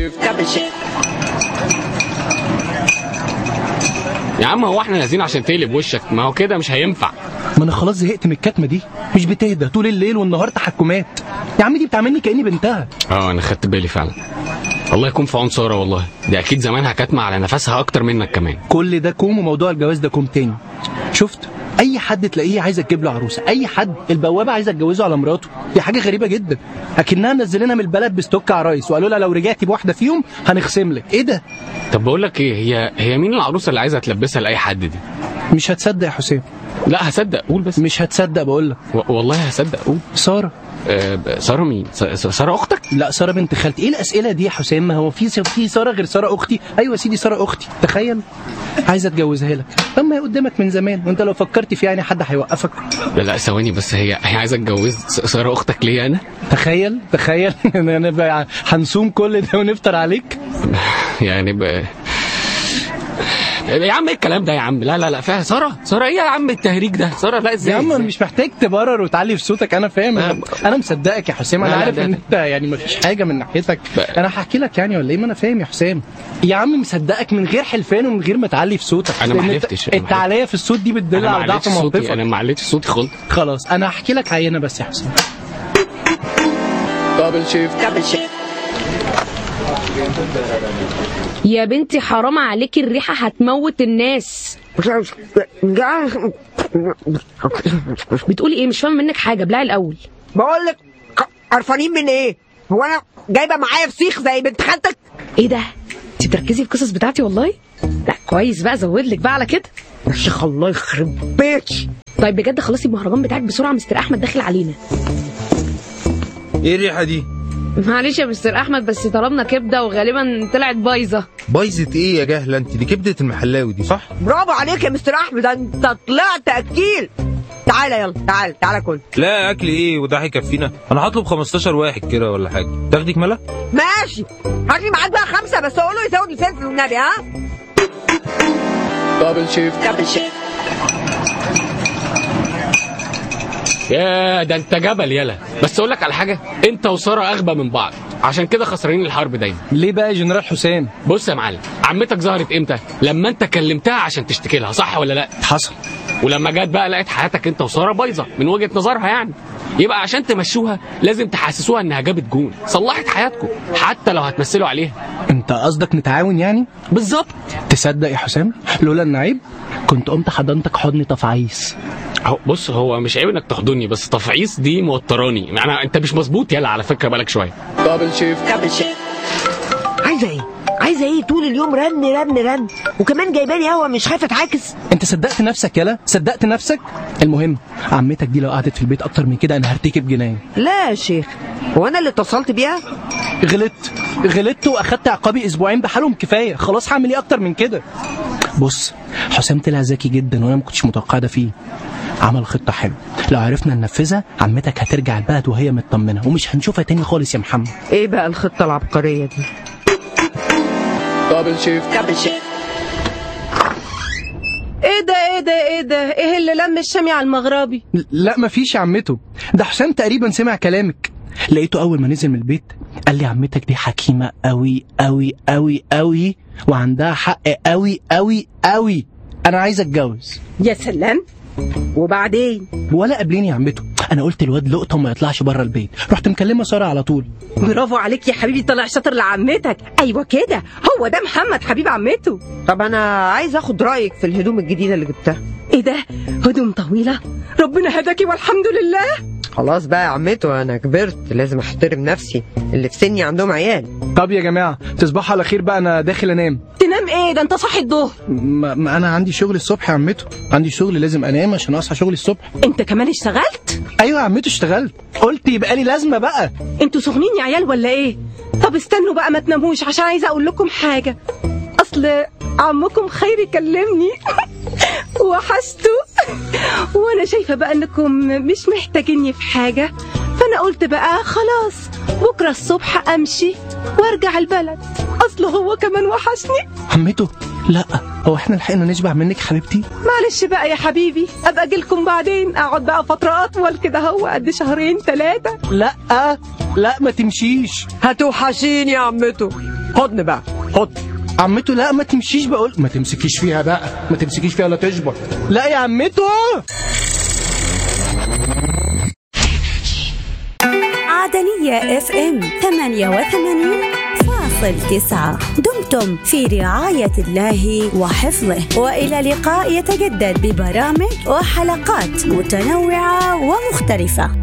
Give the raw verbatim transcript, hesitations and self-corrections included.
يا عم هو احنا نازلين عشان تقلب وشك؟ ما هو كده مش هينفع. ما انا خلاص زهقت من الكتمه دي، مش بتهدى طول الليل والنهار تحكمات. يا عم دي بتعملني كاني بنتها. اه انا خدت بالي فعلا. الله يكون في عون ساره، والله دي اكيد زمانها كاتمه على نفسها اكتر منك كمان. كل ده كوم وموضوع الجواز ده كوم تاني. شفت اي حد تلاقيه عايز تجيب له عروسه، اي حد البوابه عايزه تجوزه على مراته، دي حاجه غريبه جدا. اكنها منزلينها من البلد بستوك عرايس وقالوا لها لو رجعتي بواحده فيهم هنخصم لك. ايه ده؟ طب بقول لك ايه، هي هي مين العروسه اللي عايزه تلبسها لاي حد دي؟ مش هتصدق يا حسام. لا هصدق، قول بس. مش هتصدق بقول لك. والله هصدق، قول. ساره. آه ساره مين؟ ساره اختك؟ لا ساره بنت خالتي. ايه الاسئله دي يا حسام؟ ما هو في في ساره غير ساره اختي؟ ايوه يا سيدي ساره اختي. تخيل عايزه اتجوزها لك، طب ما هي قدامك من زمان وانت لو فكرت في يعني حد هيوقفك؟ لا لا ثواني بس، هي هي عايزه تتجوز ساره اختك ليه انا؟ تخيل تخيل انا هنصوم كل ده ونفطر عليك يعني ب... يا عم ايه الكلام ده يا عم؟ لا لا لا فيها ساره ساره ايه يا عم التهريج ده؟ ساره لا ازاي؟ يا عم مش محتاج تبرر وتعلي في صوتك، انا فاهم. انا, أنا مصدقك يا حسام. انا عارف ان انت يعني ما فيش حاجه من ناحيتك. انا هحكي لك يعني ولا ايه؟ ما انا فاهم يا حسام. يا عم مصدقك من غير حلفان ومن غير ما تعلي في صوتك. انا ما حلفتش. التعليه في الصوت دي بتدل على ضعف موقفك. انا ما عليتش صوتي خالص. خلاص انا هحكي لك عينه بس يا حسام. دبل شيفت دبل شيفت. يا بنتي حرام عليكي، الريحة هتموت الناس. بتقولي ايه؟ مش فاهم منك حاجة، بلعي الأول. بقولك قرفانين من ايه؟ هو انا جايبة معايا فسيخ زي بنت خالتك؟ ايه ده؟ انت بتركزي في القصص بتاعتي والله؟ لا كويس بقى، زودلك بقى على كده. يا شيخ الله يخرب بيتي. طيب بجد خلصي المهرجان بتاعك بسرعة، مستر أحمد داخل علينا. ايه الريحة دي؟ معلش يا مستر احمد بس طلبنا كبده وغالبا طلعت بايظه. بايظه ايه يا جهله انت؟ دي كبده المحلاوي دي صح؟ برافو عليك يا مستر احمد، انت طلعت اكيل. تعالى يلا تعالى تعالى كل. لا اكل ايه وده هيكفينا؟ انا هطلب خمستاشر واحد كده ولا حاجه. تاخدي كماله؟ ماشي هات لي معاك بقى خمسه بس اقول له يزود الفلفل والنبي. ها دبل شيفت دبل شيفت. يا ده انت جبل يلا. بس اقول لك على حاجه، انت وساره اغبى من بعض، عشان كده خسرانين الحرب دايما. ليه بقى يا جنرال حسام؟ بص يا معلم، عمتك ظهرت امتى؟ لما انت كلمتها عشان تشتكي لها، صح ولا لا؟ حصل. ولما جت بقى لقيت حياتك انت وساره بايظه من وجهه نظرها يعني. يبقى عشان تمشوها لازم تحسسوها انها جابت جون، صلحت حياتكم حتى لو هتمثلوا عليها. انت قصدك نتعاون يعني؟ بالظبط. تصدق يا حسام لولا النعيب كنت قمت حضنتك حضن تفعيص. اهو بص، هو مش عيب انك تحضني، بس تفعيص دي موتراني يعني. انت مش مظبوط يلا على فكره، بالك شويه. دبل شيفت دبل شيفت. عايزه ايه؟ عايزه ايه؟ طول اليوم رن رن رن وكمان جايبالي هوا، مش خايفه اتعاكس؟ انت صدقت نفسك يلا؟ صدقت نفسك؟ المهم عمتك دي لو قعدت في البيت اكتر من كده انا هرتكب جنايه. لا يا شيخ، هو انا اللي اتصلت بيها؟ غلطت غلطت واخدت عقابي اسبوعين بحالهم كفايه. خلاص هعمل ايه اكتر من كده؟ بص حسام طلع ذكي جدا وانا ما كنتش متوقع ده فيه. عمل خطه حلوه، لو عرفنا ننفذها عمتك هترجع البلد وهي مطمنه ومش هنشوفها تاني خالص يا محمد. ايه بقى الخطه العبقريه دي؟ دبل شيفت دبل شيفت. ايه ده ايه ده ايه ده ايه اللي لم الشامي على المغربي؟ لا مفيش يا عمته، ده حسام تقريبا سمع كلامك. لقيته اول ما نزل من البيت قال لي عمتك دي حكيمه قوي قوي قوي قوي وعندها حق قوي قوي قوي، انا عايز اتجوز. يا سلام. وبعدين؟ ولا قابليني يا عمته، انا قلت الواد لقطه وما يطلعش بره البيت، رحت مكلمه ساره على طول. برافو عليك يا حبيبي، طلع شاطر لعمتك. ايوه كده، هو ده محمد حبيب عمته. طب انا عايز اخد رايك في الهدوم الجديده اللي جبتها. ايه ده؟ هدوم طويله؟ ربنا هداكي والحمد لله. خلاص بقى يا عمته، انا كبرت لازم احترم نفسي، اللي في سني عندهم عيال. طب يا جماعه تصبحوا على خير بقى، انا داخل انام. تنام ايه ده؟ انت صاحي الظهر. ما, ما انا عندي شغل الصبح يا عمته، عندي شغل لازم انام عشان اصحى شغلي الصبح. انت كمان اشتغلت؟ ايوه يا عمته اشتغلت، قلت يبقى لي لازمه بقى. انتوا سخنين يا عيال ولا ايه؟ طب استنوا بقى ما تناموش عشان عايزه اقول لكم حاجه. اصل عمكم خير يكلمني وحشته وانا شايفه بقى انكم مش محتاجيني في حاجه، فانا قلت بقى خلاص بكره الصبح امشي وارجع البلد، اصل هو كمان وحشني. عمته لا، هو احنا لحقنا نشبع منك حبيبتي؟ معلش بقى يا حبيبي، ابقى اجيلكم بعدين، اقعد بقى فتره اطول كده هو قد شهرين ثلاثه. لا لا ما تمشيش، هتوحشيني يا عمته. حضن بقى حضن. عمته لا ما تمشيش، بقول ما تمسكيش فيها بقى، ما تمسكيش فيها لا تشبط. لا يا عمته. عدنية اف ام ثمانية وثمانين فاصل تسعة. دمتم في رعاية الله وحفظه، وإلى لقاء يتجدد ببرامج وحلقات متنوعة ومختلفة.